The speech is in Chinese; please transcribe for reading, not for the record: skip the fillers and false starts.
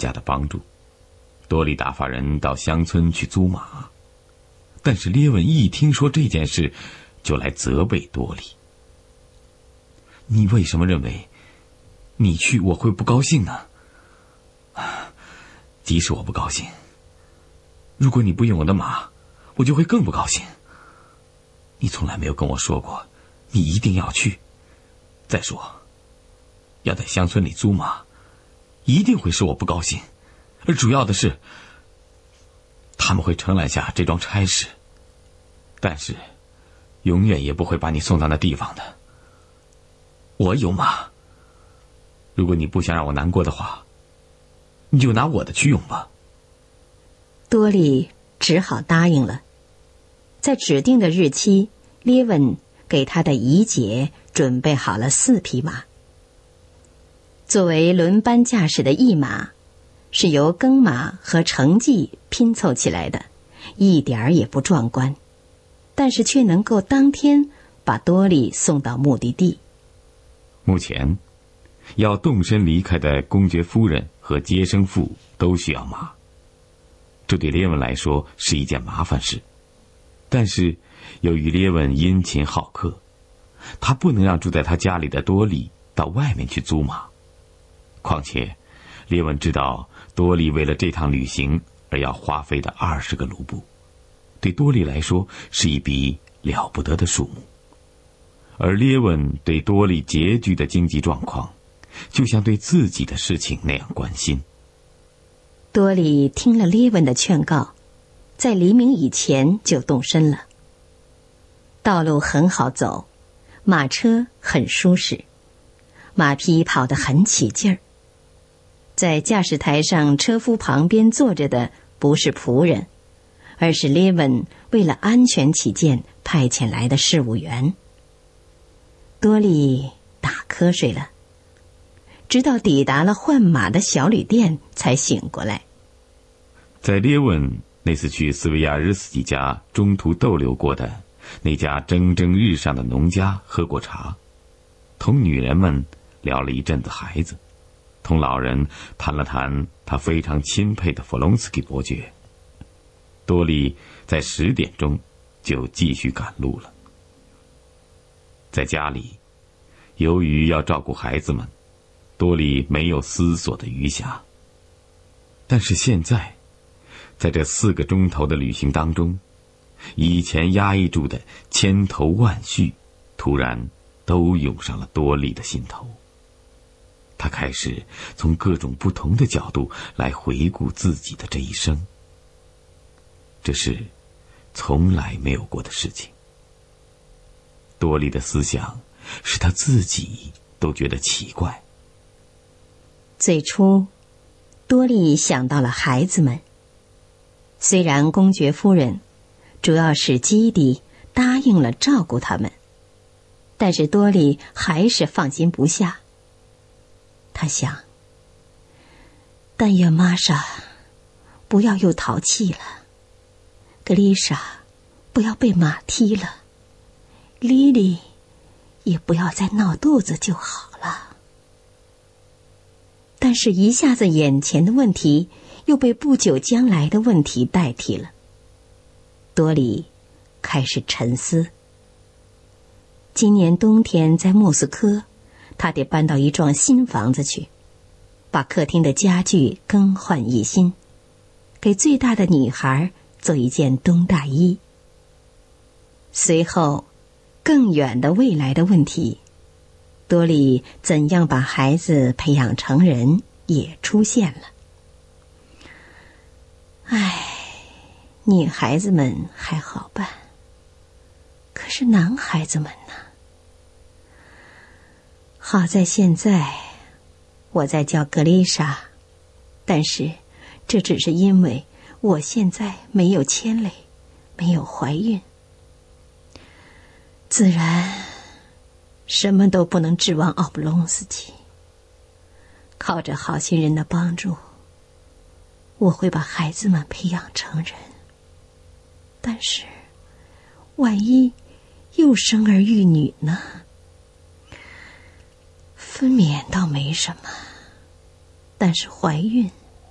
家的帮助，多莉打发人到乡村去租马。但是列文一听说这件事，就来责备多莉：“你为什么认为你去我会不高兴呢？即使我不高兴，如果你不用我的马，我就会更不高兴。你从来没有跟我说过你一定要去。再说，要在乡村里租马，一定会使我不高兴，而主要的是，他们会承揽下这桩差事，但是永远也不会把你送到那地方的。我有马，如果你不想让我难过的话，你就拿我的去用吧。” 多莉只好答应了。在指定的日期，列文给他的姨姐准备好了4匹马。作为轮班驾驶的驿马，是由耕马和成绩拼凑起来的，一点儿也不壮观，但是却能够当天把多莉送到目的地。 目前要动身离开的公爵夫人和接生妇都需要马，这对列文来说是一件麻烦事。但是由于列文殷勤好客，他不能让住在他家里的多莉到外面去租马。况且列文知道多莉为了这趟旅行而要花费的20个卢布，对多莉来说是一笔了不得的数目。而列文对多莉拮据的经济状况，就像对自己的事情那样关心。 多莉听了列文的劝告，在黎明以前就动身了。道路很好走，马车很舒适，马匹跑得很起劲儿。在驾驶台上车夫旁边坐着的不是仆人，而是列文为了安全起见派遣来的事务员。多莉打瞌睡了，直到抵达了换马的小旅店才醒过来。 在列文那次去斯维亚日斯基家中途逗留过的那家蒸蒸日上的农家喝过茶，同女人们聊了一阵子孩子，同老人谈了谈他非常钦佩的弗隆斯基伯爵。多莉在10点钟就继续赶路了。在家里，由于要照顾孩子们，多莉没有思索的余暇。但是现在，在这4个钟头的旅行当中，以前压抑住的千头万绪，突然都涌上了多莉的心头。他开始从各种不同的角度来回顾自己的这一生，这是从来没有过的事情。多莉的思想使他自己都觉得奇怪。 最初，多莉想到了孩子们。虽然公爵夫人主要是基迪答应了照顾他们，但是多莉还是放心不下。他想，但愿玛莎不要又淘气了，格丽莎不要被马踢了，莉莉也不要再闹肚子就好了。但是一下子眼前的问题又被不久将来的问题代替了。多莉开始沉思。今年冬天在莫斯科，他得搬到一幢新房子去，把客厅的家具更换一新，给最大的女孩做一件冬大衣。随后更远的未来的问题，多莉怎样把孩子培养成人也出现了。女孩子们还好办，可是男孩子们呢？好在现在我在叫格丽莎，但是这只是因为我现在没有牵累，没有怀孕。自然什么都不能指望奥布隆斯基，靠着好心人的帮助，我会把孩子们培养成人。但是万一又生儿育女呢？分娩倒没什么，但是怀孕